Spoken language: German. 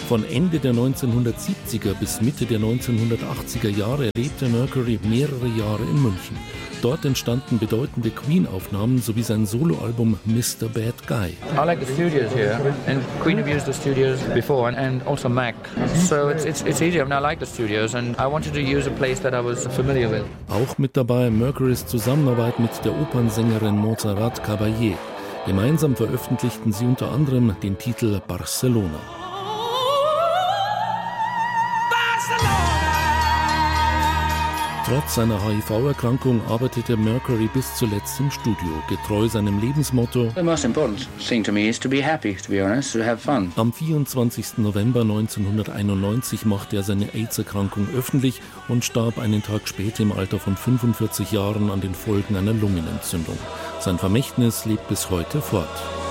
Von Ende der 1970er bis Mitte der 1980er Jahre lebte Mercury mehrere Jahre in München. Dort entstanden bedeutende Queen-Aufnahmen sowie sein Soloalbum Mr. Bad Guy. I like the studios here, and Queen have used the studios before, and also Mac. So it's easier, and I like the studios, and I wanted to use a place that I was familiar with. Auch mit dabei Mercurys Zusammenarbeit mit der Opernsängerin Montserrat Caballé. Gemeinsam veröffentlichten sie unter anderem den Titel Barcelona. Trotz seiner HIV-Erkrankung arbeitete Mercury bis zuletzt im Studio, getreu seinem Lebensmotto. The most important thing to me is to be happy, to be honest, to have fun. Am 24. November 1991 machte er seine AIDS-Erkrankung öffentlich und starb einen Tag später im Alter von 45 Jahren an den Folgen einer Lungenentzündung. Sein Vermächtnis lebt bis heute fort.